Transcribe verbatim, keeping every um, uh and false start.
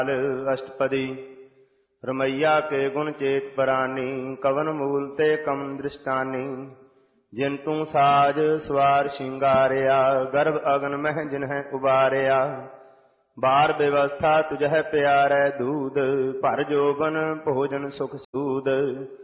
अष्टपदी रमैया के गुण चेत परानी कवन मूल ते कम दृष्टानी जिन तू साज सवार शिंगारिया गर्भ अगन मह जिन्ह उबारिया बार व्यवस्था तुझह प्यारै दूध भर जोबन भोजन सुख सूद